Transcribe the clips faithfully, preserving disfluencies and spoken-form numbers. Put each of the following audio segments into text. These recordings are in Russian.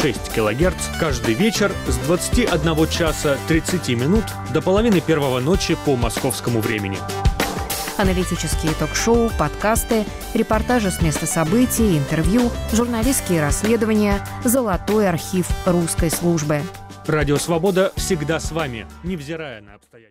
шесть килогерц каждый вечер с двадцати одного часа тридцати минут до половины первого ночи по московскому времени. Аналитические ток-шоу, подкасты, репортажи с места событий, интервью, журналистские расследования, золотой архив русской службы. Радио «Свобода» всегда с вами, невзирая на обстоятельства.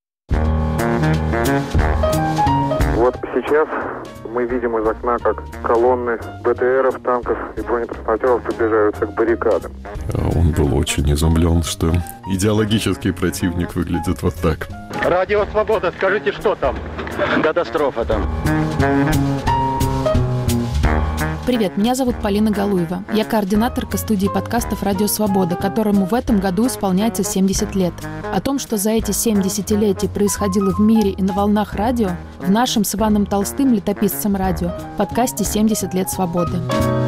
Вот сейчас мы видим из окна, как колонны БТРов, танков и бронетранспортеров приближаются к баррикадам. Он был очень изумлен, что идеологический противник выглядит вот так. Радио «Свобода», скажите, что там? Катастрофа там. Привет, меня зовут Полина Галуева. Я координаторка студии подкастов «Радио Свобода», которому в этом году исполняется семьдесят лет. О том, что за эти семь десятилетий происходило в мире и на волнах радио, в нашем с Иваном Толстым, летописцем радио, подкасте «семьдесят лет свободы».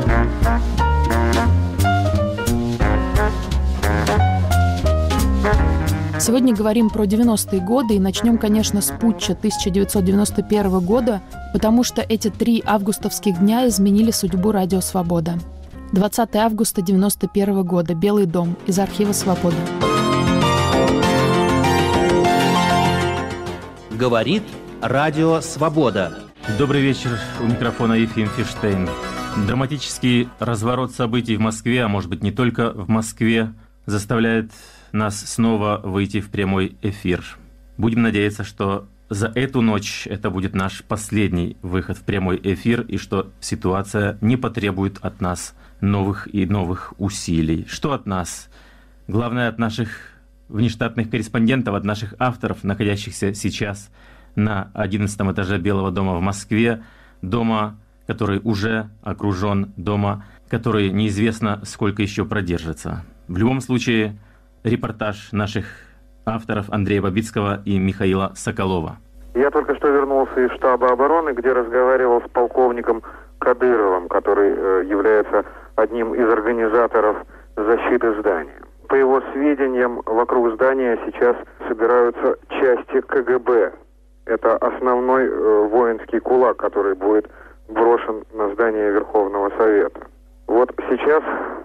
Сегодня говорим про девяностые годы и начнем, конечно, с путча тысяча девятьсот девяносто первого года, потому что эти три августовских дня изменили судьбу Радио Свобода. двадцатого августа девяносто первого года. Белый дом. Из архива «Свобода». Говорит Радио Свобода. Добрый вечер. У микрофона Ефим Фиштейн. Драматический разворот событий в Москве, а может быть не только в Москве, заставляет нас снова выйти в прямой эфир. Будем надеяться, что за эту ночь это будет наш последний выход в прямой эфир и что ситуация не потребует от нас новых и новых усилий. Что от нас? Главное, от наших внештатных корреспондентов, от наших авторов, находящихся сейчас на одиннадцатом этаже Белого дома в Москве, дома, который уже окружен, дома, который неизвестно сколько еще продержится. В любом случае, репортаж наших авторов Андрея Бабицкого и Михаила Соколова. Я только что вернулся из штаба обороны, где разговаривал с полковником Кадыровым, который э, является одним из организаторов защиты здания. По его сведениям, вокруг здания сейчас собираются части КГБ. Это основной э, воинский кулак, который будет брошен на здание Верховного Совета. Вот сейчас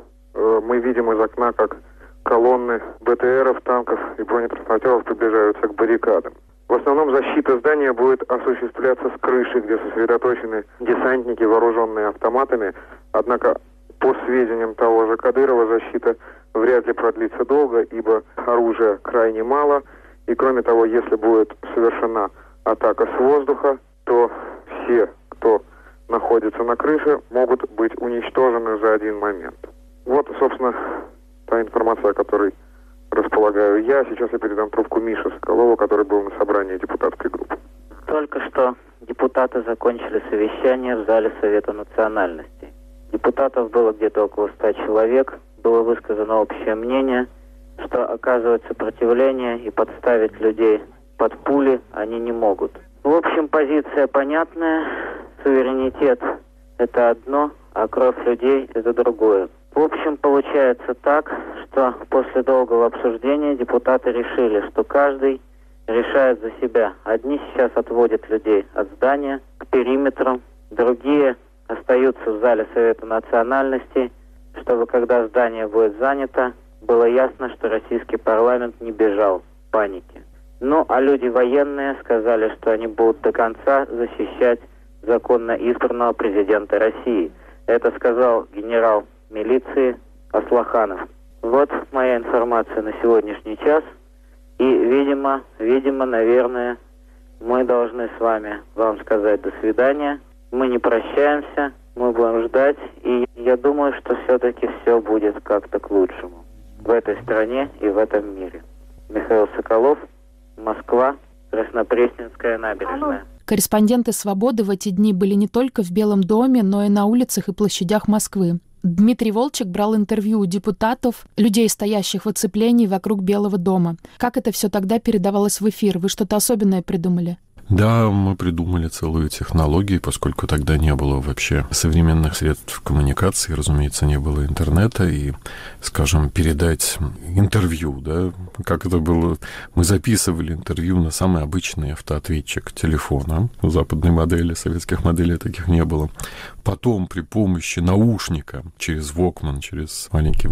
э, мы видим из окна, как колонны БТРов, танков и бронетранспортеров приближаются к баррикадам. В основном защита здания будет осуществляться с крыши, где сосредоточены десантники, вооруженные автоматами. Однако, по сведениям того же Кадырова, защита вряд ли продлится долго, ибо оружия крайне мало. И кроме того, если будет совершена атака с воздуха, то все, кто находится на крыше, могут быть уничтожены за один момент. Вот, собственно, та информация, о которой располагаю я. Сейчас я передам трубку Мише Соколову, который был на собрании депутатской группы. Только что депутаты закончили совещание в зале Совета национальностей. Депутатов было где-то около ста человек. Было высказано общее мнение, что оказывать сопротивление и подставить людей под пули они не могут. В общем, позиция понятная. Суверенитет – это одно, а кровь людей – это другое. В общем, получается так, что после долгого обсуждения депутаты решили, что каждый решает за себя. Одни сейчас отводят людей от здания к периметру, другие остаются в зале Совета национальностей, чтобы когда здание будет занято, было ясно, что российский парламент не бежал в панике. Ну, а люди военные сказали, что они будут до конца защищать законно избранного президента России. Это сказал генерал милиции Аслаханов. Вот моя информация на сегодняшний час. И, видимо, видимо, наверное, мы должны с вами вам сказать до свидания. Мы не прощаемся, мы будем ждать. И я думаю, что все-таки все будет как-то к лучшему в этой стране и в этом мире. Михаил Соколов, Москва, Краснопресненская набережная. Корреспонденты «Свободы» в эти дни были не только в Белом доме, но и на улицах и площадях Москвы. Дмитрий Волчек брал интервью у депутатов, людей, стоящих в оцеплении вокруг Белого дома. Как это все тогда передавалось в эфир? Вы что-то особенное придумали? Да, мы придумали целую технологию, поскольку тогда не было вообще современных средств коммуникации, разумеется, не было интернета, и, скажем, передать интервью, да, как это было, мы записывали интервью на самый обычный автоответчик телефона, западной модели, советских моделей таких не было. Потом при помощи наушника через Walkman, через маленький